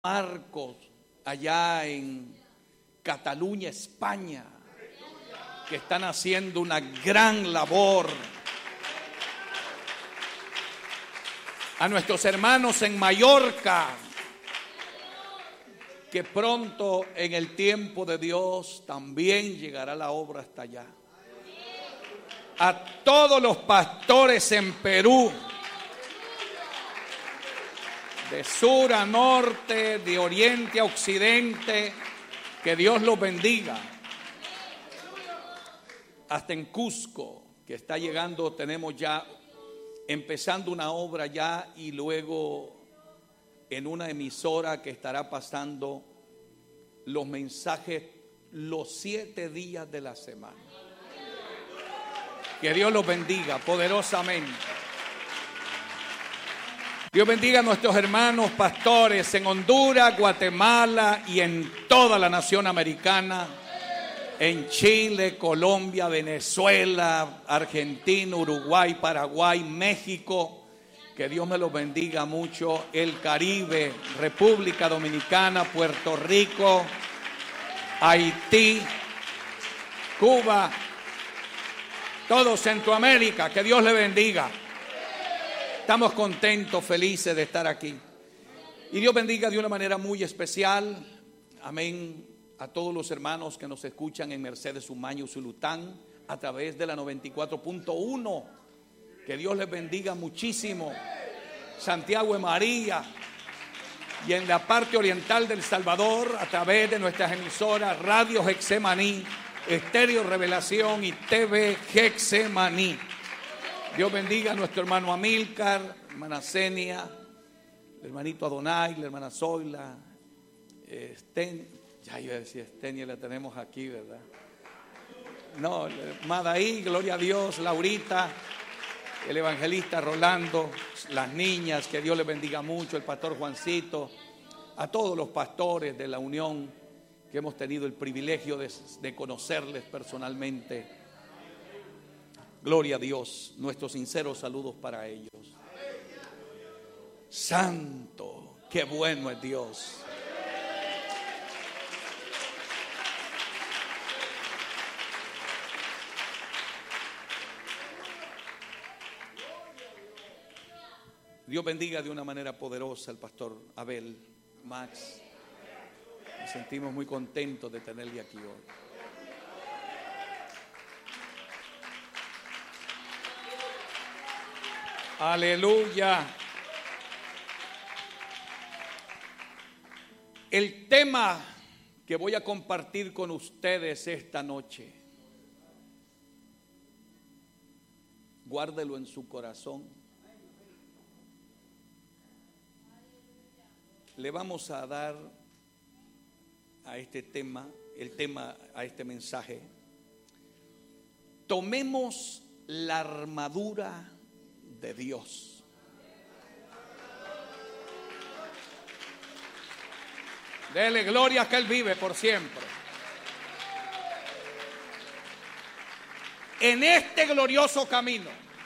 Marcos, allá en Cataluña, España, que están haciendo una gran labor. A nuestros hermanos en Mallorca, que pronto en el tiempo de Dios también llegará la obra hasta allá. A todos los pastores en Perú, de sur a norte, de oriente a occidente, que Dios los bendiga. Hasta en Cusco, que está llegando, tenemos ya empezando una obra ya, y luego en una emisora que estará pasando los mensajes los 7 días de la semana. Que Dios los bendiga poderosamente. Dios bendiga a nuestros hermanos pastores en Honduras, Guatemala y en toda la nación americana, en Chile, Colombia, Venezuela, Argentina, Uruguay, Paraguay, México. Que Dios me los bendiga mucho. El Caribe, República Dominicana, Puerto Rico, Haití, Cuba, todo Centroamérica. Que Dios le bendiga. Estamos contentos, felices de estar aquí. Y Dios bendiga de una manera muy especial, amén, a todos los hermanos que nos escuchan en Mercedes, Umaña, Usulután, a través de la 94.1. Que Dios les bendiga muchísimo. Santiago de María, y en la parte oriental del Salvador, a través de nuestras emisoras Radio Getsemaní, Estéreo Revelación y TV Getsemaní. Dios bendiga a nuestro hermano Amílcar, hermana Zenia, el hermanito Adonai, la hermana Zoila, ya iba a decir Estenia, la tenemos aquí, ¿verdad? No, Madaí, gloria a Dios, Laurita, el evangelista Rolando, las niñas, que Dios les bendiga mucho, el pastor Juancito, a todos los pastores de la Unión que hemos tenido el privilegio de conocerles personalmente. Gloria a Dios, nuestros sinceros saludos para ellos. Santo, qué bueno es Dios. Dios bendiga de una manera poderosa al pastor Abel, Max. Nos sentimos muy contentos de tenerle aquí hoy. Aleluya. El tema que voy a compartir con ustedes esta noche, guárdelo en su corazón. Le vamos a dar a este tema, a este mensaje: tomemos la armadura de Dios. Dele gloria, que Él vive por siempre. En este glorioso camino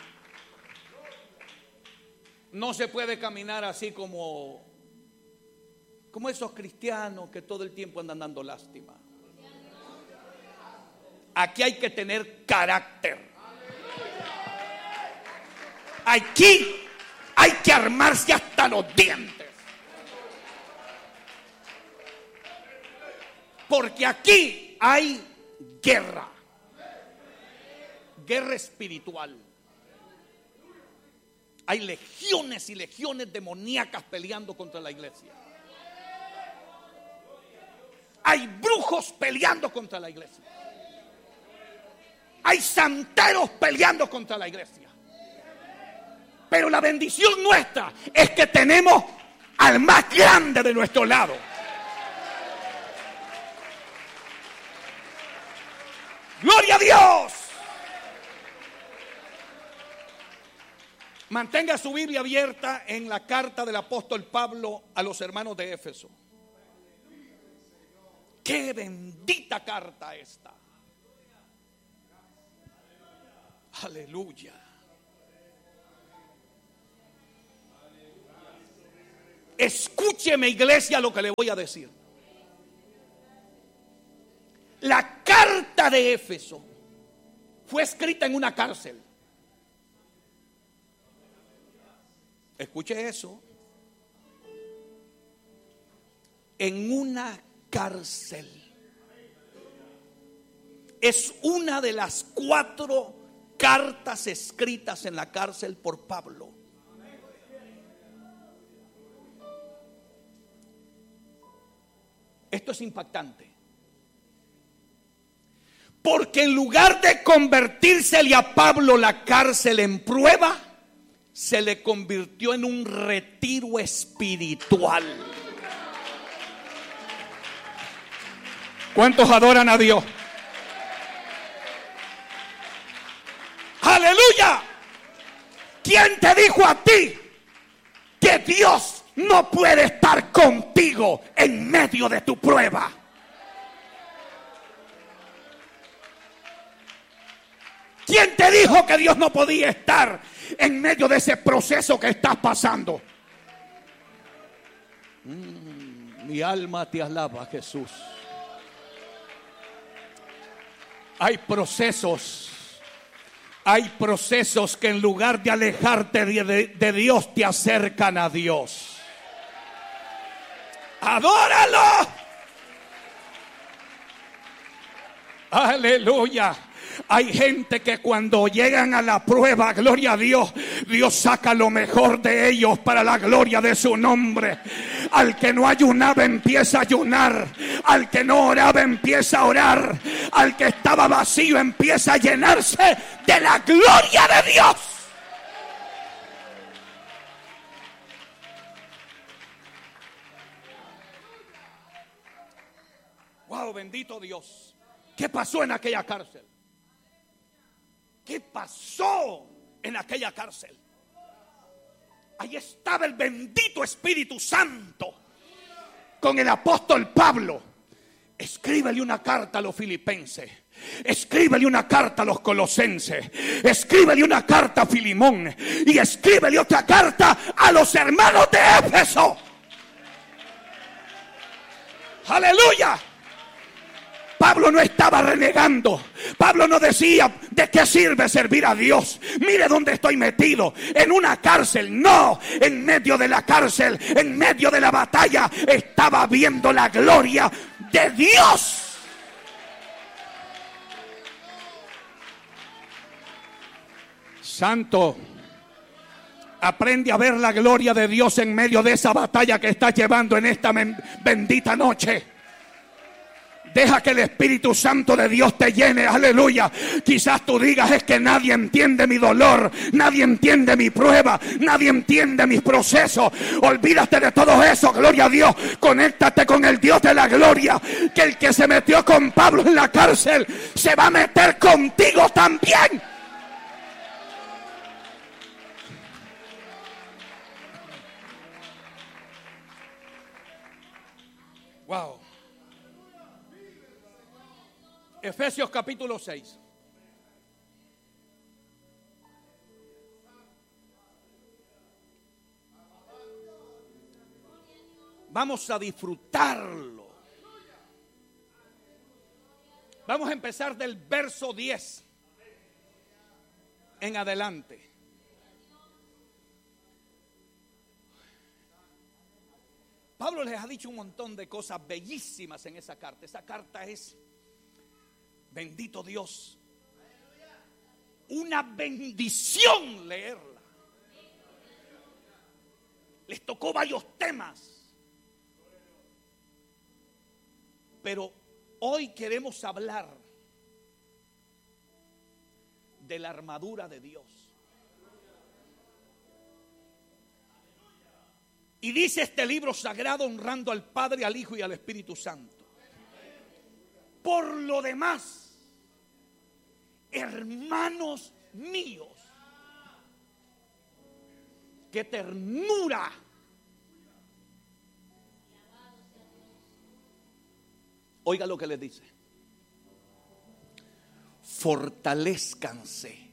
no se puede caminar así como esos cristianos que todo el tiempo andan dando lástima. Aquí hay que tener carácter. Aquí hay que armarse hasta los dientes. Porque aquí hay guerra. Guerra espiritual. Hay legiones y legiones demoníacas peleando contra la iglesia. Hay brujos peleando contra la iglesia. Hay santeros peleando contra la iglesia. Pero la bendición nuestra es que tenemos al más grande de nuestro lado. ¡Gloria a Dios! Mantenga su Biblia abierta en la carta del apóstol Pablo a los hermanos de Éfeso. ¡Qué bendita carta esta! Aleluya. Escúcheme, iglesia, lo que le voy a decir. La carta de Éfeso fue escrita en una cárcel. Escuche eso. En una cárcel. Es una de las 4 cartas escritas en la cárcel por Pablo. Esto es impactante. Porque en lugar de convertírsele a Pablo la cárcel en prueba, se le convirtió en un retiro espiritual. ¿Cuántos adoran a Dios? ¡Aleluya! ¿Quién te dijo a ti que Dios no puede estar contigo en medio de tu prueba? ¿Quién te dijo que Dios no podía estar en medio de ese proceso que estás pasando? Mi alma te alaba, Jesús. Hay procesos que en lugar de alejarte de Dios te acercan a Dios. ¡Adóralo! ¡Aleluya! Hay gente que cuando llegan a la prueba, gloria a Dios, Dios saca lo mejor de ellos para la gloria de su nombre. Al que no ayunaba empieza a ayunar. Al que no oraba empieza a orar. Al que estaba vacío empieza a llenarse de la gloria de Dios. Wow, bendito Dios. ¿Qué pasó en aquella cárcel? ¿Qué pasó en aquella cárcel? Ahí estaba el bendito Espíritu Santo con el apóstol Pablo. Escríbele una carta a los filipenses. Escríbele una carta a los colosenses. Escríbele una carta a Filimón. Y escríbele otra carta a los hermanos de Éfeso. ¡Aleluya! Pablo no estaba renegando. Pablo no decía: ¿de qué sirve servir a Dios? Mire dónde estoy metido, en una cárcel. No, en medio de la cárcel, en medio de la batalla, estaba viendo la gloria de Dios. Santo, aprende a ver la gloria de Dios en medio de esa batalla que estás llevando en esta bendita noche. Deja que el Espíritu Santo de Dios te llene, aleluya. Quizás tú digas: es que nadie entiende mi dolor, nadie entiende mi prueba, nadie entiende mis procesos. Olvídate de todo eso, gloria a Dios. Conéctate con el Dios de la gloria, que el que se metió con Pablo en la cárcel se va a meter contigo también. Wow. Efesios capítulo 6. Vamos a disfrutarlo. Vamos a empezar del verso 10 en adelante. Pablo les ha dicho un montón de cosas bellísimas en esa carta. Esa carta es, bendito Dios, una bendición leerla. Les tocó varios temas, pero hoy queremos hablar de la armadura de Dios. Y dice este libro sagrado, honrando al Padre, al Hijo y al Espíritu Santo: por lo demás, hermanos míos, qué ternura. Oiga lo que les dice: fortalezcanse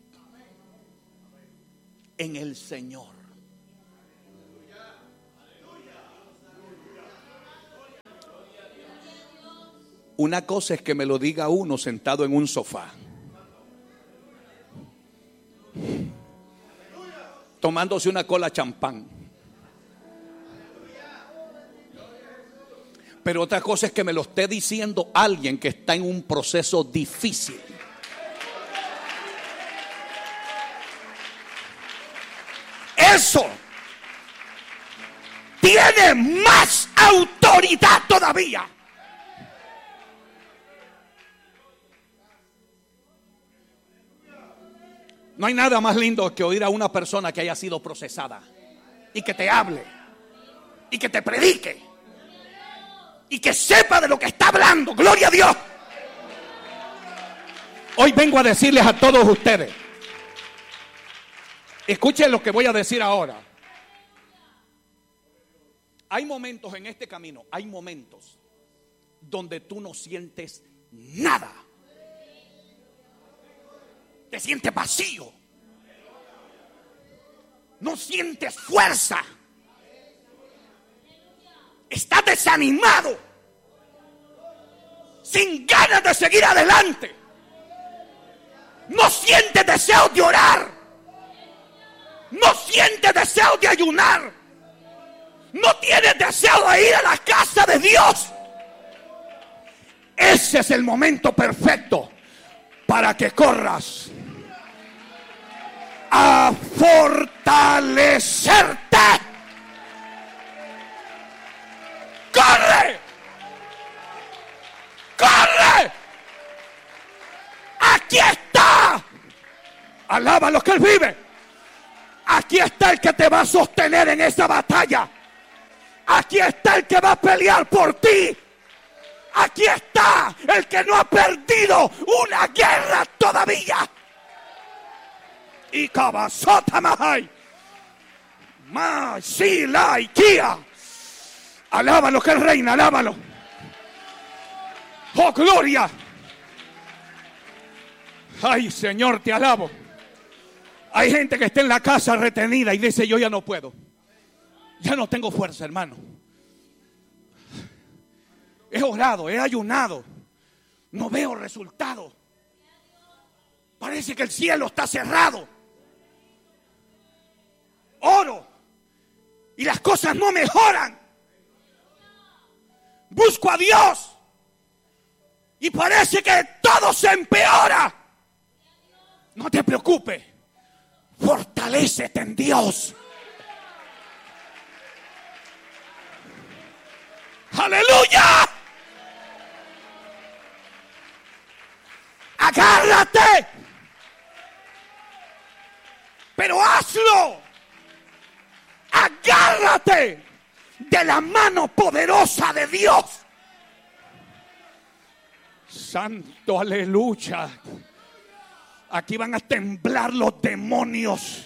en el Señor Una cosa es que me lo diga uno sentado en un sofá, tomándose una cola champán. Pero otra cosa es que me lo esté diciendo alguien que está en un proceso difícil. Eso tiene más autoridad todavía. No hay nada más lindo que oír a una persona que haya sido procesada y que te hable y que te predique y que sepa de lo que está hablando. Gloria a Dios. Hoy vengo a decirles a todos ustedes, escuchen lo que voy a decir ahora. Hay momentos en este camino, hay momentos donde tú no sientes nada. Te sientes vacío. No sientes fuerza. Estás desanimado. Sin ganas de seguir adelante. No sientes deseo de orar. No sientes deseo de ayunar. No tienes deseo de ir a la casa de Dios. Ese es el momento perfecto para que corras a fortalecerte. ¡Corre! ¡Corre! Aquí está. Alaba lo que Él vive. Aquí está el que te va a sostener en esa batalla. Aquí está el que va a pelear por ti. Aquí está el que no ha perdido una guerra todavía. Y cabazota mahai. Si la Ikea. Alábalo que Él reina, alábalo. Oh, gloria. Ay, Señor, te alabo. Hay gente que está en la casa retenida y dice: yo ya no puedo. Ya no tengo fuerza, hermano. He orado, he ayunado. No veo resultado. Parece que el cielo está cerrado. Oro y las cosas no mejoran. Busco a Dios y parece que todo se empeora. No te preocupes. Fortalécete en Dios. ¡Aleluya! Agárrate. Pero hazlo. Agárrate de la mano poderosa de Dios. Santo, aleluya. Aquí van a temblar los demonios.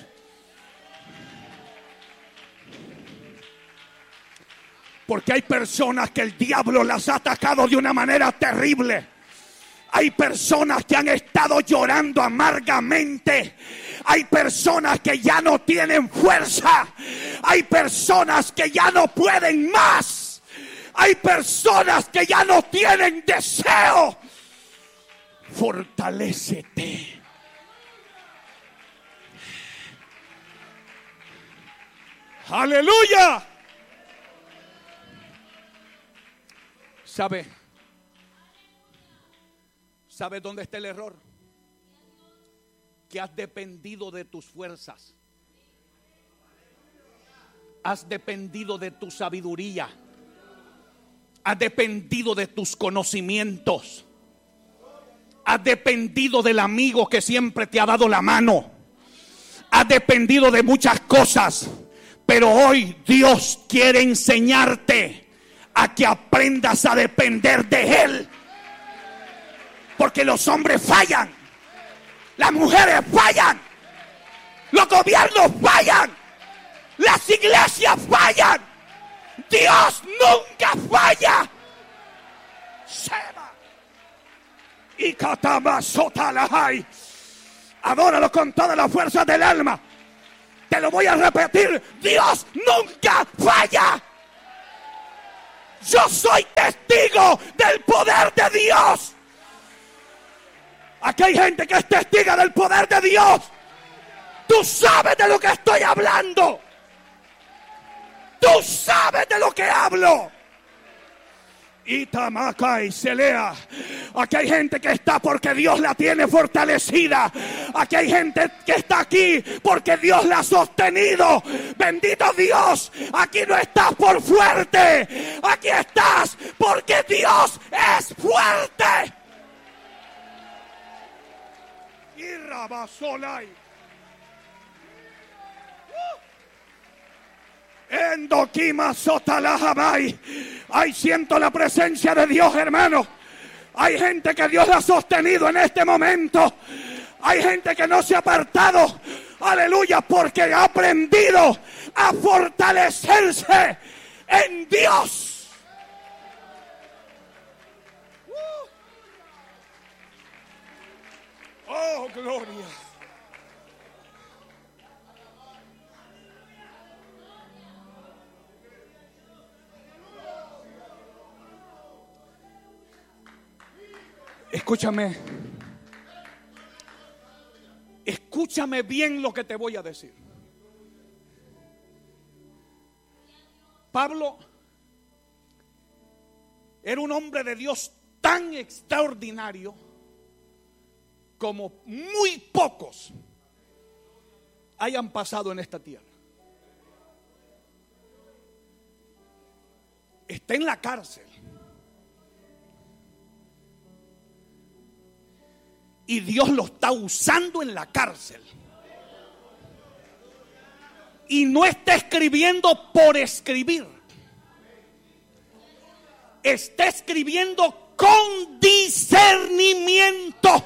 Porque hay personas que el diablo las ha atacado de una manera terrible. Hay personas que han estado llorando amargamente. Hay personas que ya no tienen fuerza. Hay personas que ya no pueden más. Hay personas que ya no tienen deseo. Fortalécete. Aleluya. ¿Sabe dónde está el error? Que has dependido de tus fuerzas. Has dependido de tu sabiduría. Has dependido de tus conocimientos. Has dependido del amigo que siempre te ha dado la mano. Has dependido de muchas cosas. Pero hoy Dios quiere enseñarte a que aprendas a depender de Él. Porque los hombres fallan. Las mujeres fallan. Los gobiernos fallan. Las iglesias fallan. Dios nunca falla. Seba. Y Katama Sotalahai. Adóralo con toda la fuerza del alma. Te lo voy a repetir. Dios nunca falla. Yo soy testigo del poder de Dios. Aquí hay gente que es testiga del poder de Dios. Tú sabes de lo que estoy hablando. Tú sabes de lo que hablo. Itamaca y Selea. Aquí hay gente que está porque Dios la tiene fortalecida. Aquí hay gente que está aquí porque Dios la ha sostenido. Bendito Dios. Aquí no estás por fuerte. Aquí estás porque Dios es fuerte. Y Rabasolai. Endoquima Sotalajabai. Ay, siento la presencia de Dios, hermano. Hay gente que Dios la ha sostenido en este momento. Hay gente que no se ha apartado. Aleluya, porque ha aprendido a fortalecerse en Dios. Oh, gloria. Escúchame. Escúchame bien lo que te voy a decir. Pablo era un hombre de Dios tan extraordinario como muy pocos hayan pasado en esta tierra. Está en la cárcel. Y Dios lo está usando en la cárcel. Y no está escribiendo por escribir. Está escribiendo con discernimiento.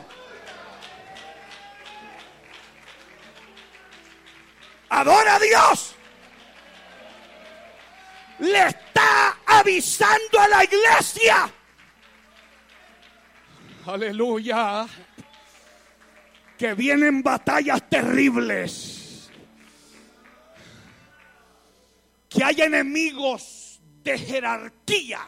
Adora a Dios. Le está avisando a la iglesia. Aleluya. Que vienen batallas terribles. Que hay enemigos de jerarquía.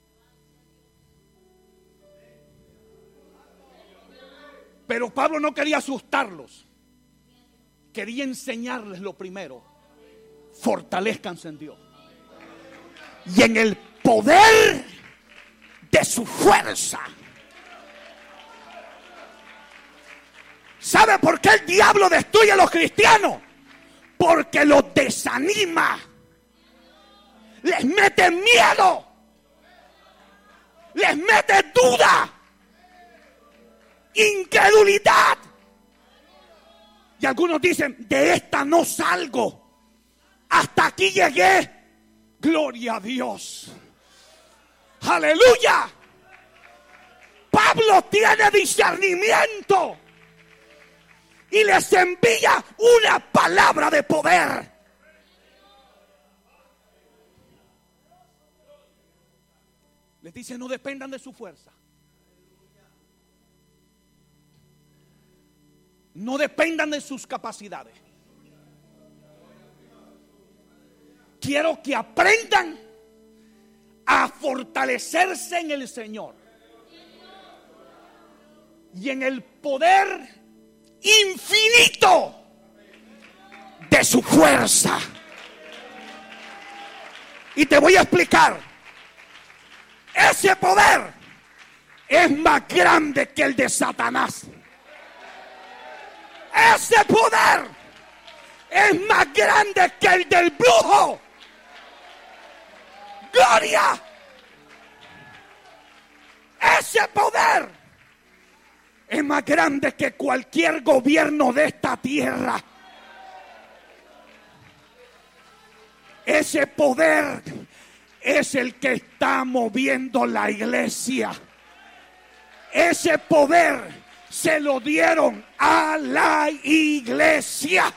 Pero Pablo no quería asustarlos. Quería enseñarles lo primero. Fortalezcanse en Dios. Y en el poder de su fuerza. ¿Sabe por qué el diablo destruye a los cristianos? Porque los desanima. Les mete miedo. Les mete duda. Incredulidad. Y algunos dicen, de esta no salgo. Hasta aquí llegué. Gloria a Dios. Aleluya. Pablo tiene discernimiento. Y les envía una palabra de poder. Les dice, no dependan de su fuerza. No dependan de sus capacidades. Quiero que aprendan a fortalecerse en el Señor. Y en el poder infinito de su fuerza. Y te voy a explicar. Ese poder es más grande que el de Satanás. Ese poder es más grande que el del brujo. Gloria. Ese poder es más grande que cualquier gobierno de esta tierra. Ese poder es el que está moviendo la iglesia. Ese poder se lo dieron a la iglesia.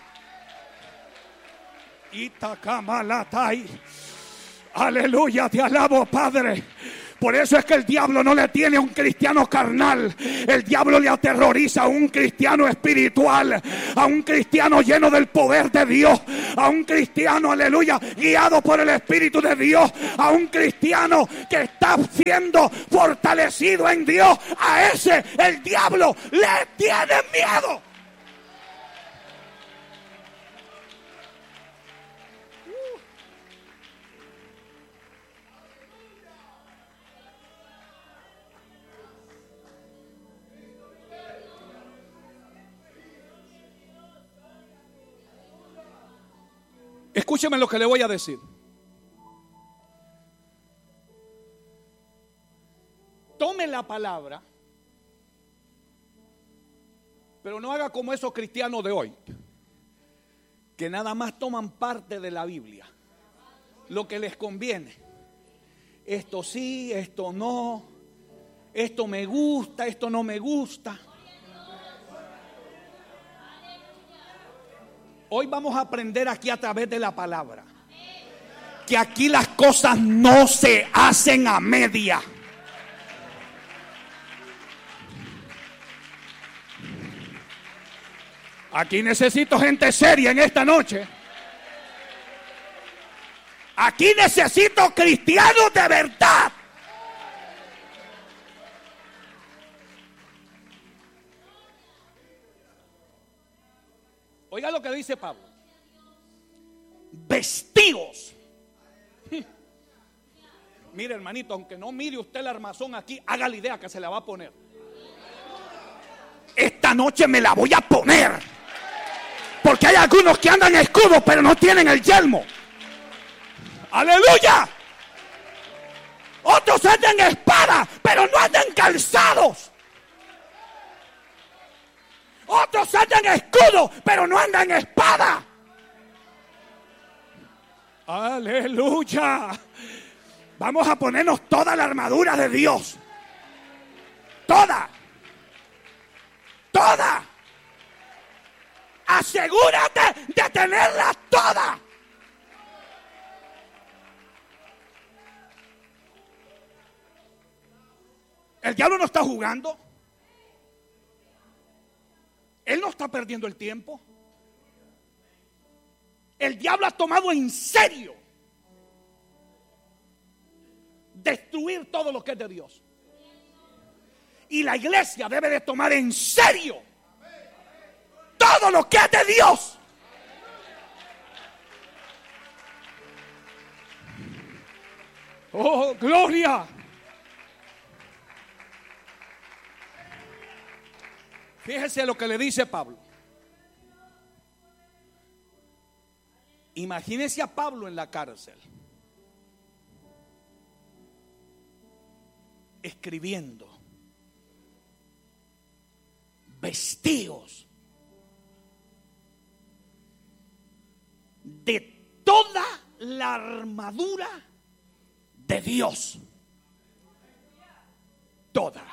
Itacamalatai. Aleluya, te alabo, Padre. Por eso es que el diablo no le tiene a un cristiano carnal. El diablo le aterroriza a un cristiano espiritual, a un cristiano lleno del poder de Dios, a un cristiano, aleluya, guiado por el Espíritu de Dios, a un cristiano que está siendo fortalecido en Dios. A ese el diablo le tiene miedo. Escúcheme lo que le voy a decir. Tome la palabra, pero no haga como esos cristianos de hoy, que nada más toman parte de la Biblia, lo que les conviene. Esto sí, esto no, esto me gusta, esto no me gusta. Hoy vamos a aprender aquí a través de la palabra que aquí las cosas no se hacen a media. Aquí necesito gente seria en esta noche. Aquí necesito cristianos de verdad. Oiga lo que dice Pablo. Vestidos. Mire, hermanito, aunque no mire usted el armazón aquí, haga la idea que se la va a poner. Esta noche me la voy a poner. Porque hay algunos que andan escudos pero no tienen el yelmo. ¡Aleluya! Otros andan espada pero no andan calzados. Otros andan escudo pero no andan espada. ¡Aleluya! Vamos a ponernos toda la armadura de Dios. Toda. Toda. Asegúrate de tenerla toda. El diablo no está jugando. Él no está perdiendo el tiempo. El diablo ha tomado en serio destruir todo lo que es de Dios. Y la iglesia debe de tomar en serio todo lo que es de Dios. Oh, gloria. Fíjese lo que le dice Pablo. Imagínese a Pablo en la cárcel, escribiendo, vestidos de toda la armadura de Dios. Toda.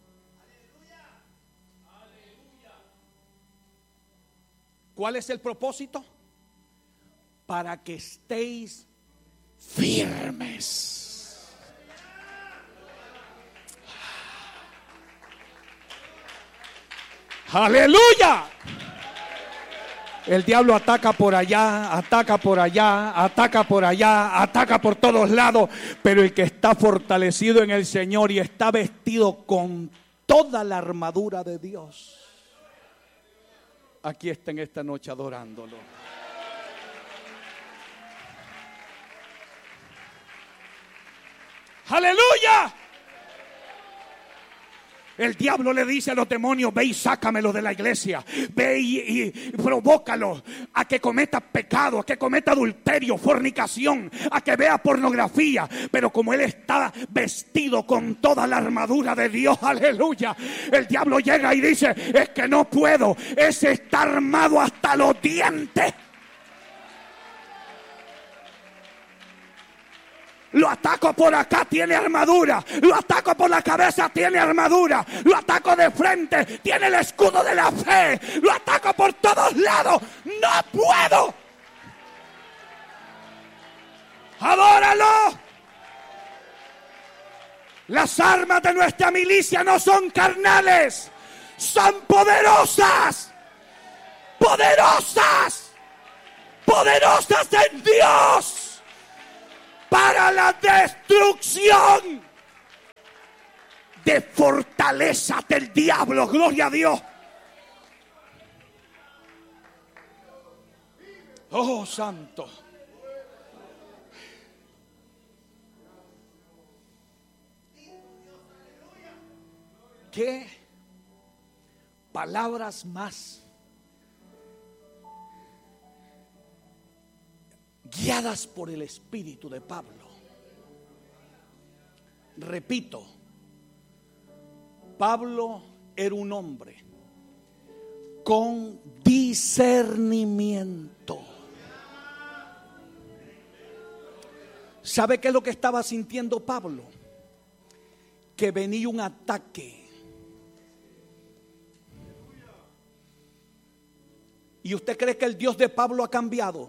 ¿Cuál es el propósito? Para que estéis firmes. ¡Aleluya! El diablo ataca por allá, ataca por allá, ataca por allá, ataca por todos lados, pero el que está fortalecido en el Señor y está vestido con toda la armadura de Dios, aquí está en esta noche adorándolo. ¡Aleluya! El diablo le dice a los demonios: ve y sácamelo de la iglesia. Ve y provócalo a que cometa pecado, a que cometa adulterio, fornicación, a que vea pornografía. Pero como él está vestido con toda la armadura de Dios, aleluya, el diablo llega y dice: es que no puedo, ese está armado hasta los dientes. Lo ataco por acá, tiene armadura. Lo ataco por la cabeza, tiene armadura. Lo ataco de frente, tiene el escudo de la fe. Lo ataco por todos lados. ¡No puedo! ¡Adóralo! Las armas de nuestra milicia no son carnales, son poderosas. Poderosas. Poderosas en Dios para la destrucción de fortalezas del diablo. Gloria a Dios. Oh, santo. ¿Qué palabras más guiadas por el Espíritu de Pablo? Repito, Pablo era un hombre con discernimiento. ¿Sabe qué es lo que estaba sintiendo Pablo? Que venía un ataque. ¿Y usted cree que el Dios de Pablo ha cambiado?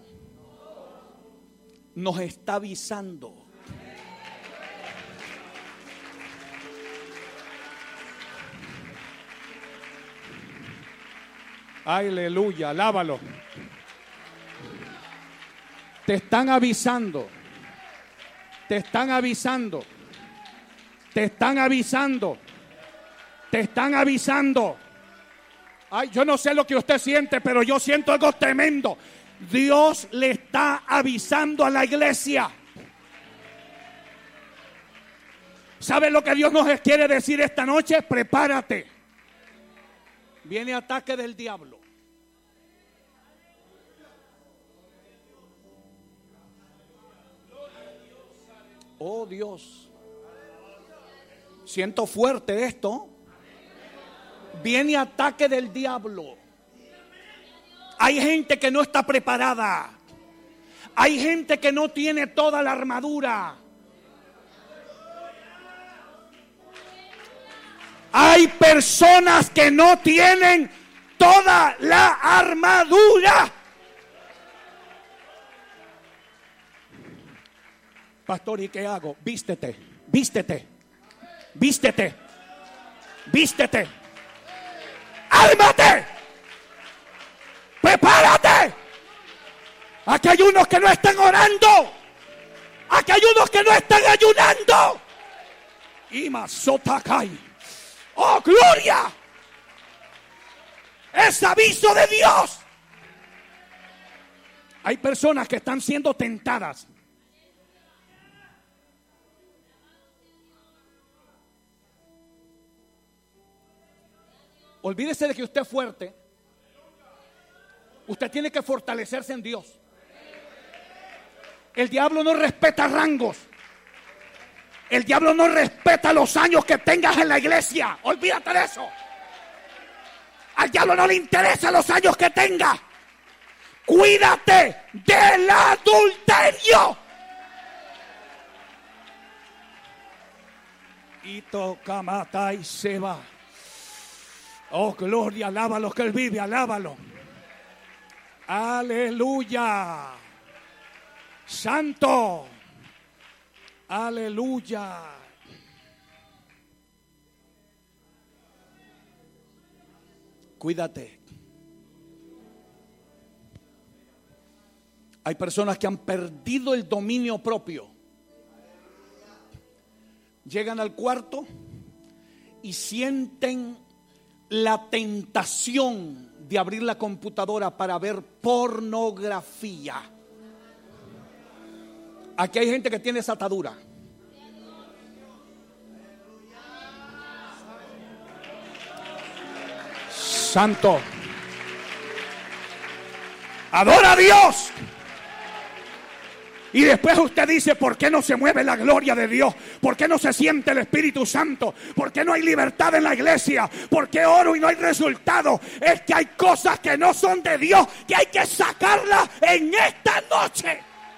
Nos está avisando. Aleluya, alábalo. Te están avisando. Te están avisando. Te están avisando. Te están avisando. Ay, yo no sé lo que usted siente, pero yo siento algo tremendo. Dios le está avisando a la iglesia. ¿Sabe lo que Dios nos quiere decir esta noche? Prepárate. Viene ataque del diablo. Oh Dios. Siento fuerte esto. Viene ataque del diablo. Hay gente que no está preparada. Hay gente que no tiene toda la armadura. Hay personas que no tienen toda la armadura. Pastor, ¿y qué hago? Vístete, vístete, vístete, vístete. ¡Ármate! ¡Prepárate! Aquí hay unos que no están orando. Aquí hay unos que no están ayunando. Imasotakai. ¡Oh, gloria! Es aviso de Dios. Hay personas que están siendo tentadas. Olvídese de que usted es fuerte. Usted tiene que fortalecerse en Dios. El diablo no respeta rangos. El diablo no respeta los años que tengas en la iglesia. Olvídate de eso. Al diablo no le interesan los años que tengas. Cuídate del adulterio. Y toca, mata y se va. Oh, gloria, alábalo que Él vive, alábalo. Aleluya. Santo. Aleluya. Cuídate. Hay personas que han perdido el dominio propio. Llegan al cuarto y sienten la tentación de abrir la computadora para ver pornografía. Aquí hay gente que tiene esa atadura. Santo. Adora a Dios. Y después usted dice, ¿por qué no se mueve la gloria de Dios? ¿Por qué no se siente el Espíritu Santo? ¿Por qué no hay libertad en la iglesia? ¿Por qué oro y no hay resultado? Es que hay cosas que no son de Dios, que hay que sacarlas en esta noche.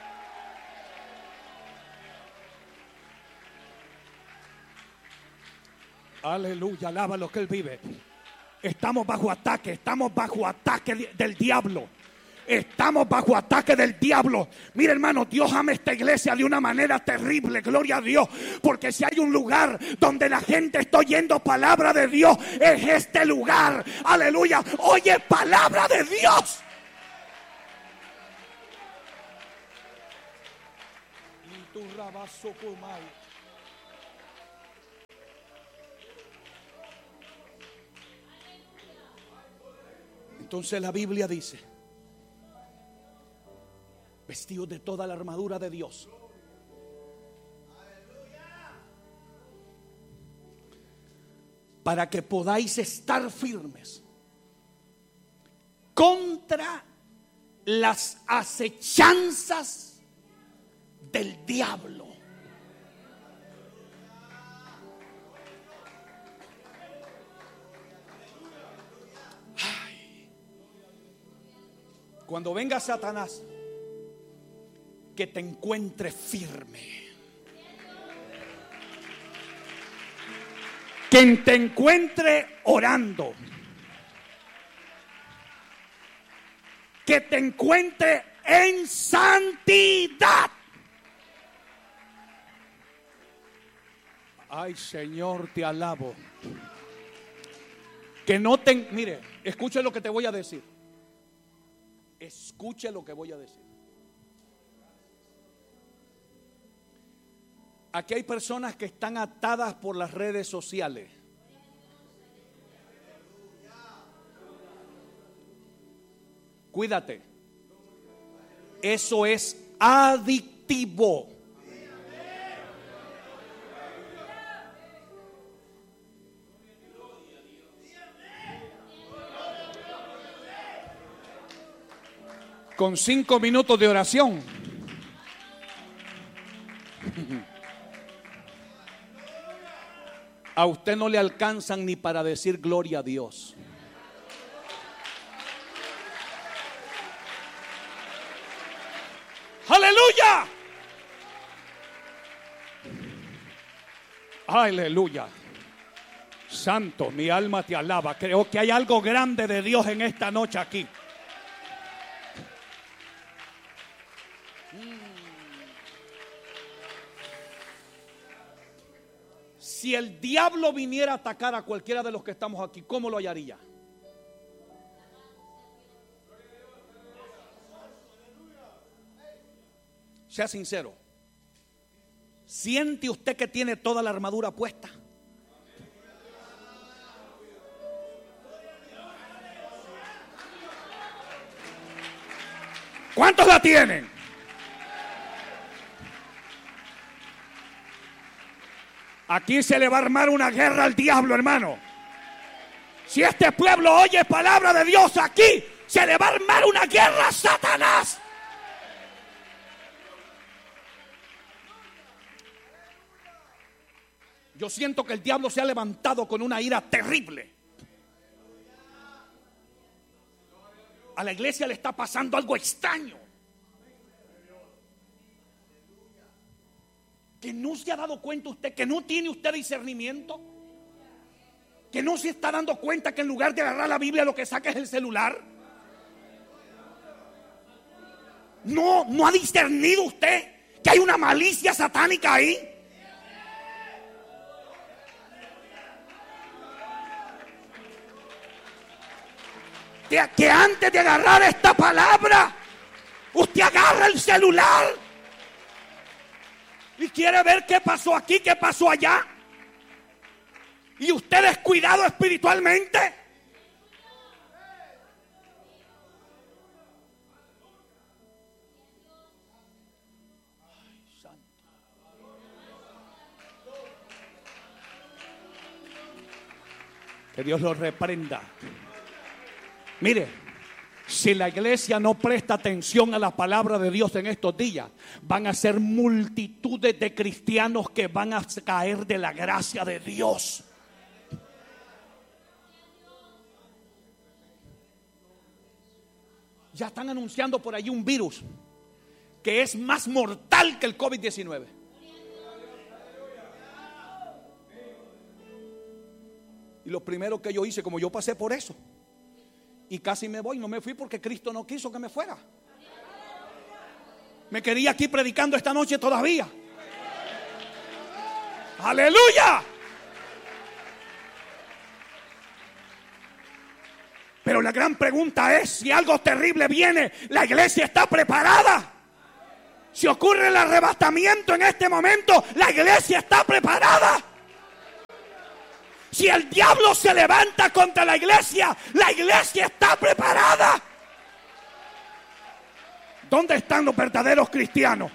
Aleluya, alaba lo que Él vive. Estamos bajo ataque del diablo. Estamos bajo ataque del diablo. Mira, hermano, Dios ama esta iglesia de una manera terrible, gloria a Dios. Porque si hay un lugar donde la gente está oyendo palabra de Dios, es este lugar. Aleluya, oye palabra de Dios. Entonces la Biblia dice: vestidos de toda la armadura de Dios, para que podáis estar firmes contra las acechanzas del diablo. Ay. Cuando venga Satanás, que te encuentre firme. Que te encuentre orando. Que te encuentre en santidad. Ay, Señor, te alabo. Que no te... Mire, escuche lo que te voy a decir. Escuche lo que voy a decir. Aquí hay personas que están atadas por las redes sociales. Cuídate. Eso es adictivo. Con 5 minutos de oración, a usted no le alcanzan ni para decir gloria a Dios. ¡Aleluya! ¡Aleluya! Santo, mi alma te alaba. Creo que hay algo grande de Dios en esta noche aquí. Si el diablo viniera a atacar a cualquiera de los que estamos aquí, ¿cómo lo hallaría? Sea sincero. ¿Siente usted que tiene toda la armadura puesta? ¿Cuántos la tienen? Aquí se le va a armar una guerra al diablo, hermano. Si este pueblo oye palabra de Dios, aquí se le va a armar una guerra a Satanás. Yo siento que el diablo se ha levantado con una ira terrible. A la iglesia le está pasando algo extraño. Que no se ha dado cuenta usted, que no tiene usted discernimiento, que no se está dando cuenta que en lugar de agarrar la Biblia lo que saca es el celular. No ha discernido usted que hay una malicia satánica ahí. Que antes de agarrar esta palabra, usted agarra el celular y quiere ver qué pasó aquí, qué pasó allá. Y usted descuidado espiritualmente. Ay, santo. Que Dios lo reprenda. Mire, si la iglesia no presta atención a la palabra de Dios en estos días, van a ser multitudes de cristianos que van a caer de la gracia de Dios. Ya están anunciando por ahí un virus que es más mortal que el COVID-19. Y lo primero que yo hice, como yo pasé por eso, y casi me voy. No me fui porque Cristo no quiso que me fuera. Me quería aquí predicando esta noche todavía. ¡Aleluya! Pero la gran pregunta es, si algo terrible viene, ¿la iglesia está preparada? Si ocurre el arrebatamiento en este momento, ¿la iglesia está preparada? Si el diablo se levanta contra la iglesia está preparada. ¿Dónde están los verdaderos cristianos?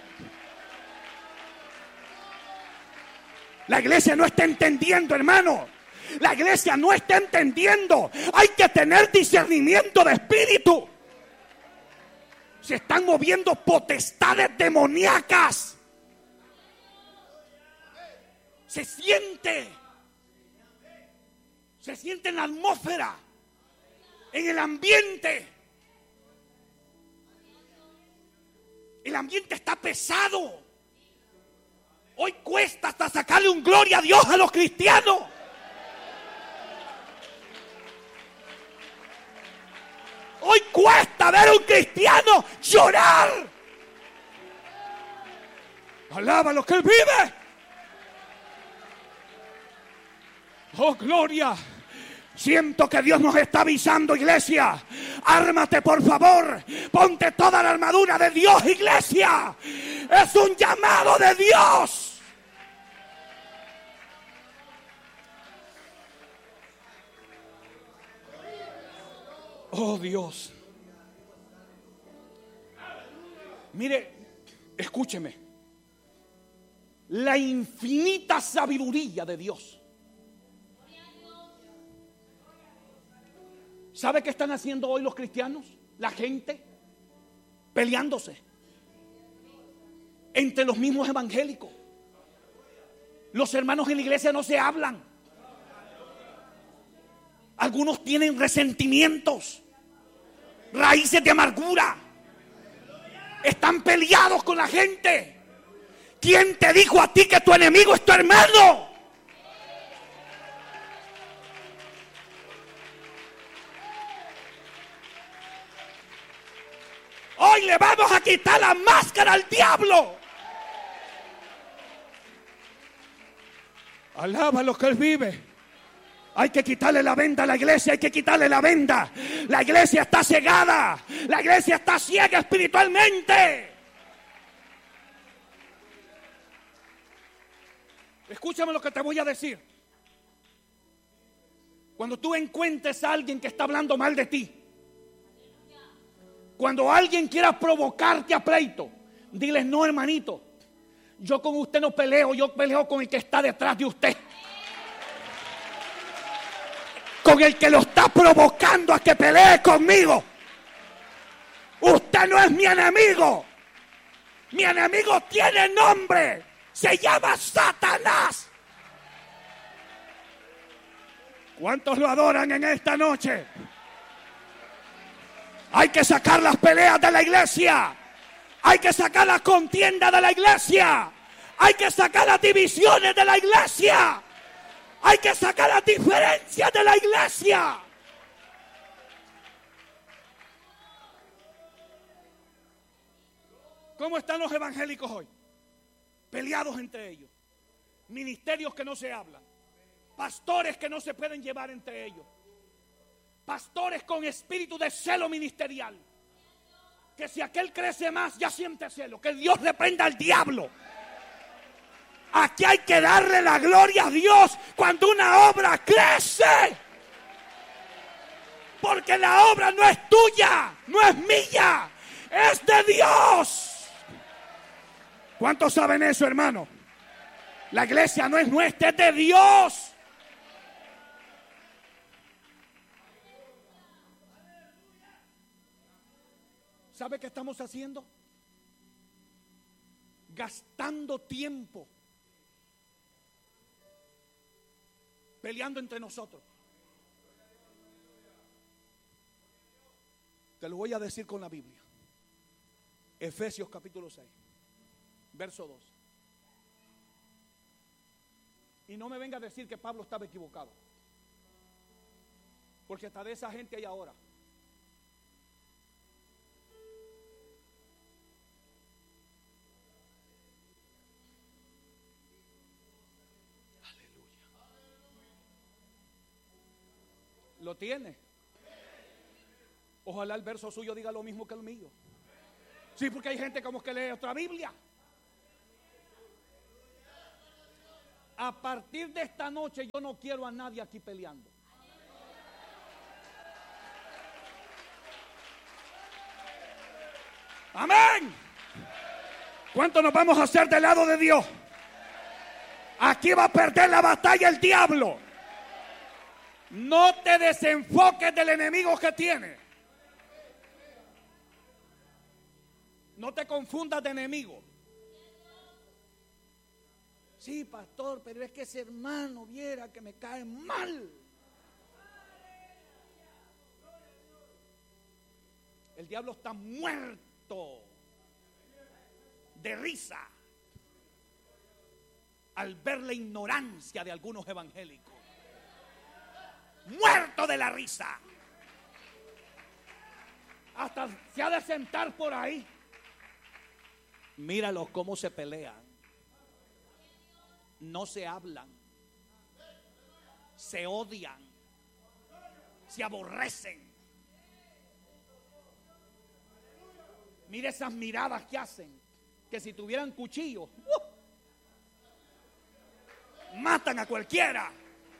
La iglesia no está entendiendo, hermano. La iglesia no está entendiendo. Hay que tener discernimiento de espíritu. Se están moviendo potestades demoníacas. Se siente en la atmósfera, en el ambiente. El ambiente está pesado. Hoy cuesta hasta sacarle un gloria a Dios a los cristianos. Hoy cuesta ver a un cristiano llorar. Alaba a los que Él vive. Oh, gloria. Siento que Dios nos está avisando, iglesia. Ármate, por favor. Ponte toda la armadura de Dios, iglesia. Es un llamado de Dios. Oh, Dios. Mire, escúcheme. La infinita sabiduría de Dios. ¿Sabe qué están haciendo hoy los cristianos? La gente peleándose entre los mismos evangélicos. Los hermanos en la iglesia no se hablan. Algunos tienen resentimientos, raíces de amargura. Están peleados con la gente. ¿Quién te dijo a ti que tu enemigo es tu hermano? Hoy le vamos a quitar la máscara al diablo. Alaba a los que Él vive. Hay que quitarle la venda a la iglesia, hay que quitarle la venda. La iglesia está cegada, la iglesia está ciega espiritualmente. Escúchame lo que te voy a decir. Cuando tú encuentres a alguien que está hablando mal de ti, cuando alguien quiera provocarte a pleito, diles: no, hermanito, yo con usted no peleo, yo peleo con el que está detrás de usted. Con el que lo está provocando a que pelee conmigo. Usted no es mi enemigo. Mi enemigo tiene nombre. Se llama Satanás. ¿Cuántos lo adoran en esta noche? Hay que sacar las peleas de la iglesia. Hay que sacar las contiendas de la iglesia. Hay que sacar las divisiones de la iglesia. Hay que sacar las diferencias de la iglesia. ¿Cómo están los evangélicos hoy? Peleados entre ellos. Ministerios que no se hablan. Pastores que no se pueden llevar entre ellos. Pastores con espíritu de celo ministerial. Que si aquel crece más, ya siente celo. Que Dios reprenda al diablo. Aquí hay que darle la gloria a Dios cuando una obra crece. Porque la obra no es tuya, no es mía, es de Dios. ¿Cuántos saben eso, hermano? La iglesia no es nuestra, es de Dios. ¿Sabe qué estamos haciendo? Gastando tiempo peleando entre nosotros. Te lo voy a decir con la Biblia. Efesios capítulo 6, verso 2. Y no me venga a decir que Pablo estaba equivocado, porque hasta de esa gente hay ahora. Lo tiene. Ojalá el verso suyo diga lo mismo que el mío. Sí, porque hay gente como que lee otra Biblia. A partir de esta noche yo no quiero a nadie aquí peleando. Amén. ¿Cuánto nos vamos a hacer del lado de Dios? Aquí va a perder la batalla el diablo. No te desenfoques del enemigo que tiene. No te confundas de enemigo. Sí, pastor, pero es que ese hermano viera que me cae mal. El diablo está muerto de risa al ver la ignorancia de algunos evangélicos. Muerto de la risa. Hasta se ha de sentar por ahí. Míralos cómo se pelean. No se hablan. Se odian. Se aborrecen. Mira esas miradas que hacen. Que si tuvieran cuchillos, matan a cualquiera.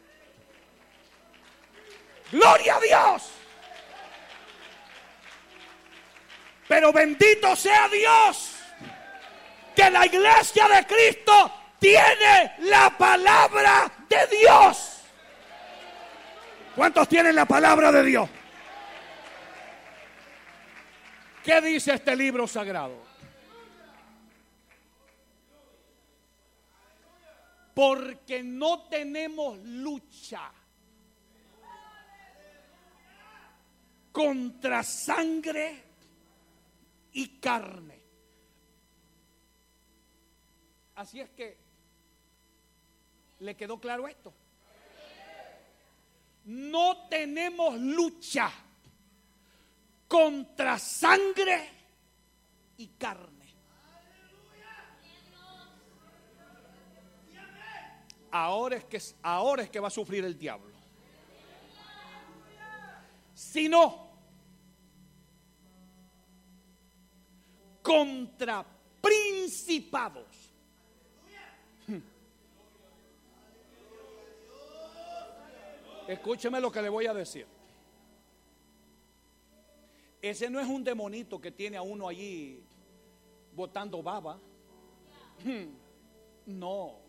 ¡Gloria a Dios! Pero bendito sea Dios, que la iglesia de Cristo tiene la palabra de Dios. ¿Cuántos tienen la palabra de Dios? ¿Qué dice este libro sagrado? Porque no tenemos lucha contra sangre y carne. Así es que, ¿le quedó claro esto? No tenemos lucha contra sangre y carne. Ahora es que va a sufrir el diablo. Sino contra principados. Escúcheme lo que le voy a decir. Ese no es un demonito que tiene a uno allí botando baba. No.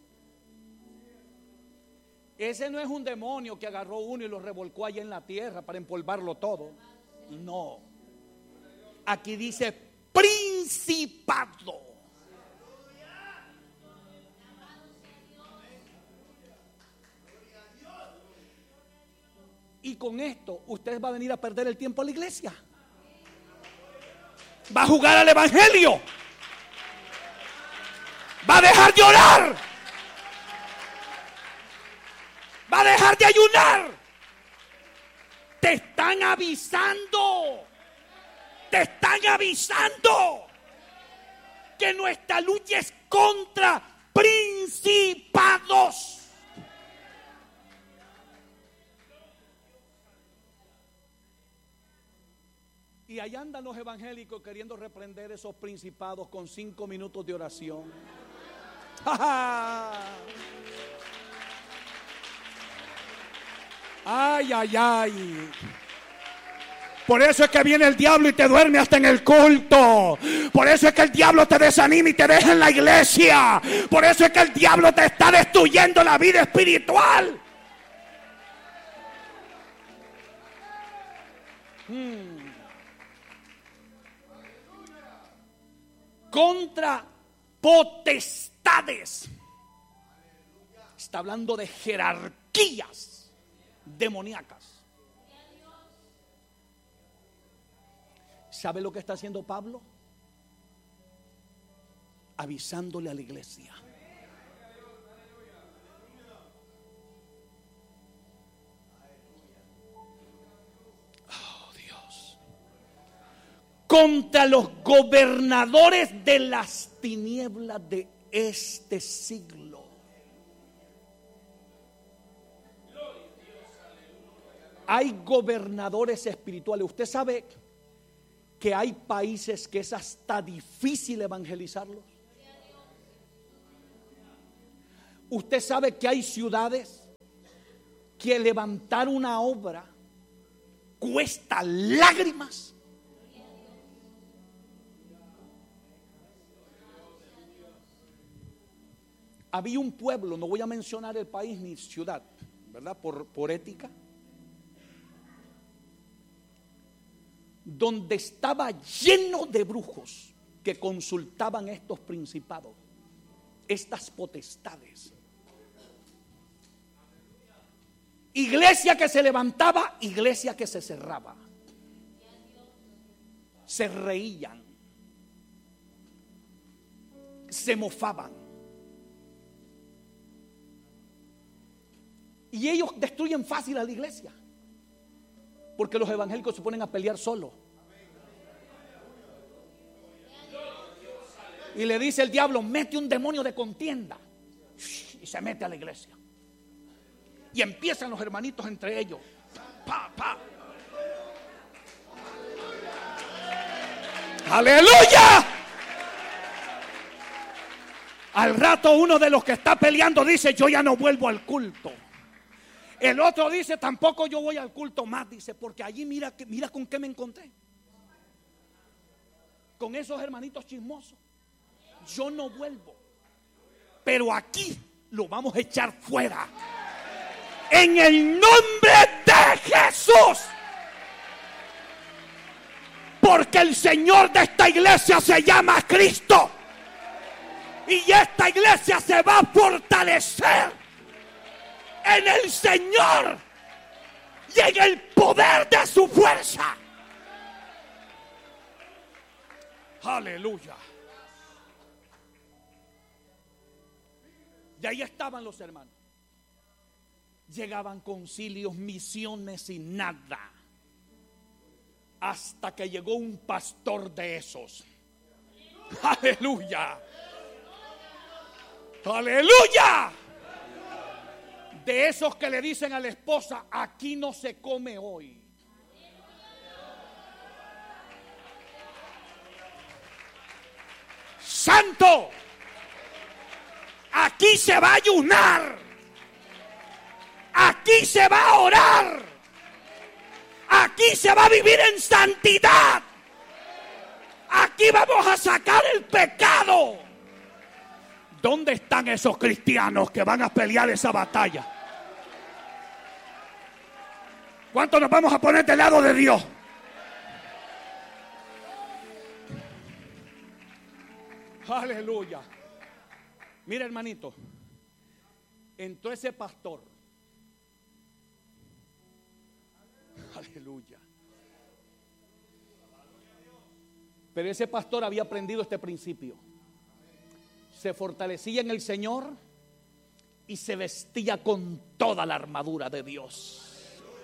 Ese no es un demonio que agarró uno y lo revolcó allá en la tierra para empolvarlo todo. No. Aquí dice principado. Y con esto usted va a venir a perder el tiempo a la iglesia. Va a jugar al evangelio. Va a dejar de orar. Va a dejar de ayunar. Te están avisando. Te están avisando que nuestra lucha es contra principados. Y allá andan los evangélicos queriendo reprender esos principados con 5 minutos de oración. Ay, ay, ay. Por eso es que viene el diablo y te duerme hasta en el culto. Por eso es que el diablo te desanima y te deja en la iglesia. Por eso es que el diablo te está destruyendo la vida espiritual. Contra potestades. Está hablando de jerarquías demoníacas. ¿Sabe lo que está haciendo Pablo? Avisándole a la iglesia. Oh, Dios. Contra los gobernadores de las tinieblas de este siglo. Hay gobernadores espirituales. Usted sabe que hay países que es hasta difícil evangelizarlos. Usted sabe que hay ciudades que levantar una obra cuesta lágrimas. Había un pueblo, no voy a mencionar el país ni ciudad, ¿verdad? Por ética, donde estaba lleno de brujos que consultaban estos principados, estas potestades. Iglesia que se levantaba, iglesia que se cerraba. Se reían, se mofaban. Y ellos destruyen fácil a la iglesia, porque los evangélicos se ponen a pelear solos. Y le dice el diablo: mete un demonio de contienda. Y se mete a la iglesia. Y empiezan los hermanitos entre ellos. Pa, pa. ¡Aleluya! Al rato uno de los que está peleando dice: yo ya no vuelvo al culto. El otro dice: tampoco yo voy al culto más. Dice: porque allí mira con qué me encontré. Con esos hermanitos chismosos. Yo no vuelvo. Pero aquí lo vamos a echar fuera. En el nombre de Jesús. Porque el Señor de esta iglesia se llama Cristo. Y esta iglesia se va a fortalecer en el Señor y en el poder de su fuerza. Aleluya. Y ahí estaban los hermanos. Llegaban concilios, misiones y nada. Hasta que llegó un pastor de esos. Aleluya. Aleluya. De esos que le dicen a la esposa: aquí no se come hoy. Santo. Aquí se va a ayunar. Aquí se va a orar. Aquí se va a vivir en santidad. Aquí vamos a sacar el pecado. ¿Dónde están esos cristianos que van a pelear esa batalla? ¿Cuántos nos vamos a poner del lado de Dios? Aleluya. Mira, hermanito, entró ese pastor. Aleluya. Pero ese pastor había aprendido este principio. Se fortalecía en el Señor y se vestía con toda la armadura de Dios.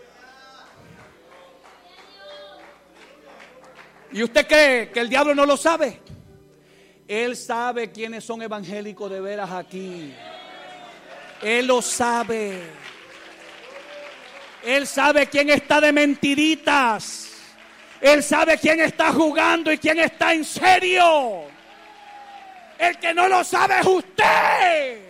¿Y usted cree que el diablo no lo sabe? Él sabe quiénes son evangélicos de veras aquí. Él lo sabe. Él sabe quién está de mentiritas. Él sabe quién está jugando y quién está en serio. El que no lo sabe es usted.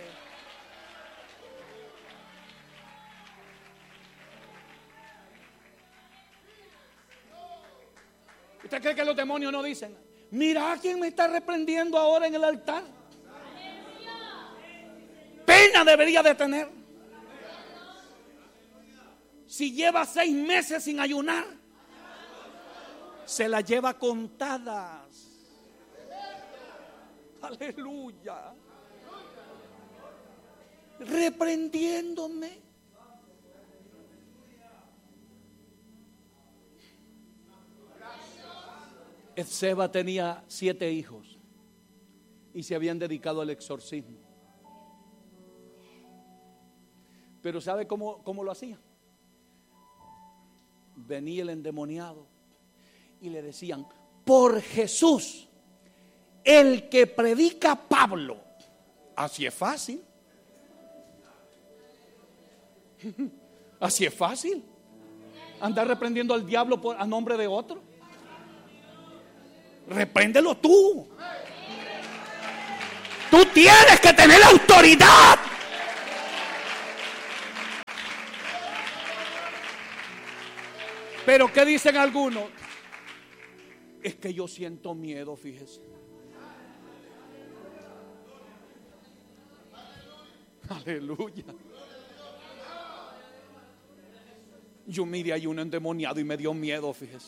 ¿Usted cree que los demonios no dicen: mira quién me está reprendiendo ahora en el altar? Pena debería de tener. Si lleva 6 meses sin ayunar, se la lleva contadas. Aleluya. Reprendiéndome. Seba tenía 7 hijos y se habían dedicado al exorcismo. Pero ¿sabe cómo lo hacía? Venía el endemoniado y le decían: por Jesús, el que predica Pablo. Así es fácil. Así es fácil. Andar reprendiendo al diablo a nombre de otro. Repréndelo tú. Tú tienes que tener autoridad. Pero ¿qué dicen algunos? Es que yo siento miedo, fíjese. Aleluya. Yo miré ahí un endemoniado y me dio miedo, fíjese.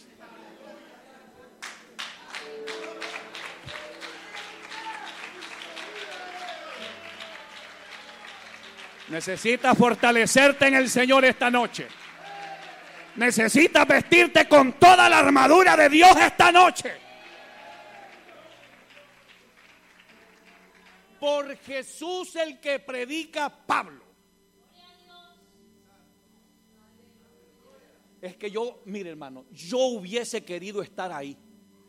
Necesitas fortalecerte en el Señor esta noche. Necesitas vestirte con toda la armadura de Dios esta noche. Por Jesús el que predica Pablo. Es que yo, mire hermano, yo hubiese querido estar ahí,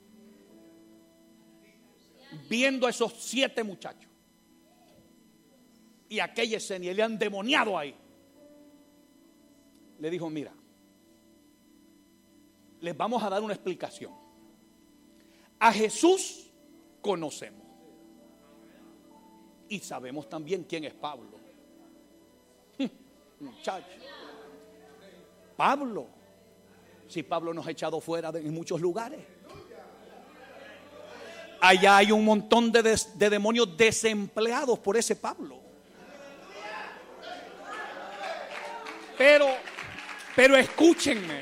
viendo a esos 7 muchachos y aquella escena, y le han demoniado ahí. Le dijo: mira, les vamos a dar una explicación. A Jesús conocemos y sabemos también quién es Pablo. Muchachos, Pablo, si Pablo nos ha echado fuera en muchos lugares. Allá hay un montón de demonios desempleados por ese Pablo. Pero escúchenme.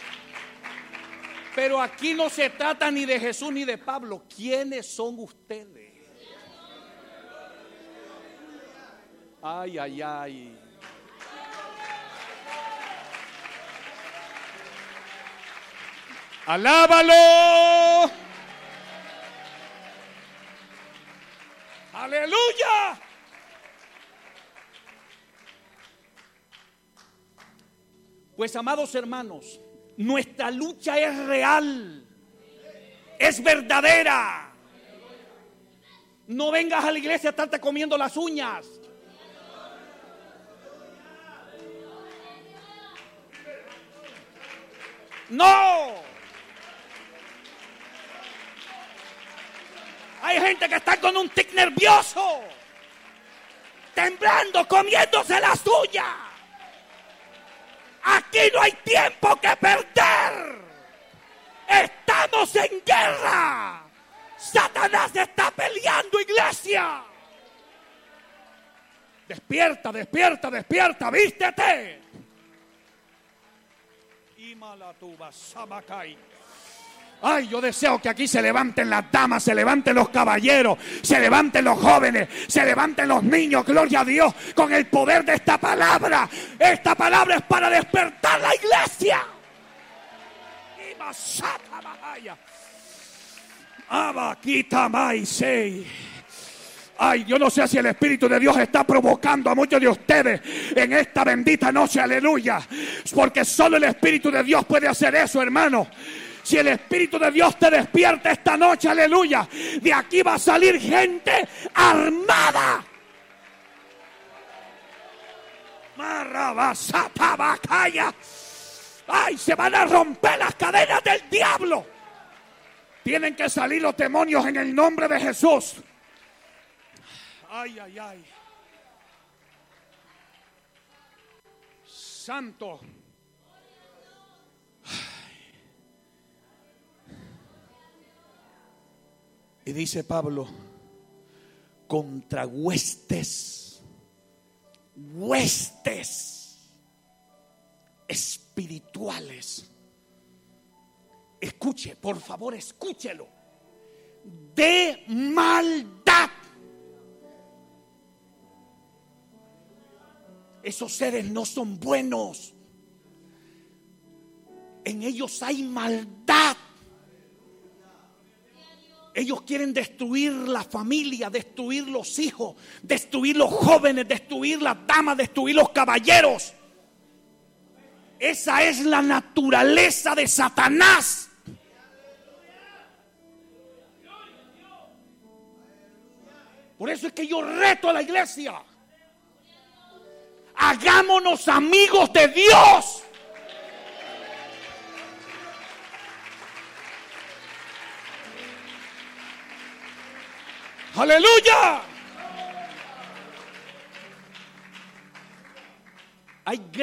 Pero aquí no se trata ni de Jesús ni de Pablo. ¿Quiénes son ustedes? Ay, ay, ay. ¡Alábalo! ¡Aleluya! Pues, amados hermanos, nuestra lucha es real, es verdadera. No vengas a la iglesia a estarte comiendo las uñas. No. Hay gente que está con un tic nervioso, temblando, comiéndose las uñas. Aquí no hay tiempo que perder. Estamos en guerra. Satanás está peleando, iglesia. Despierta, despierta, despierta, vístete. Ay, yo deseo que aquí se levanten las damas, se levanten los caballeros, se levanten los jóvenes, se levanten los niños, gloria a Dios, con el poder de esta palabra. Esta palabra es para despertar la iglesia. Ay, yo no sé si el Espíritu de Dios está provocando a muchos de ustedes en esta bendita noche, aleluya. Porque solo el Espíritu de Dios puede hacer eso, hermano. Si el Espíritu de Dios te despierta esta noche, aleluya, de aquí va a salir gente armada. Ay, se van a romper las cadenas del diablo. Tienen que salir los demonios en el nombre de Jesús. Ay, ay, ay. Santo. Y dice Pablo, contra huestes espirituales. Escuche, por favor, escúchelo. De maldad. Esos seres no son buenos. En ellos hay maldad. Ellos quieren destruir la familia, destruir los hijos, destruir los jóvenes, destruir las damas, destruir los caballeros. Esa es la naturaleza de Satanás. Por eso es que yo reto a la iglesia. Hagámonos amigos de Dios. Aleluya. Hay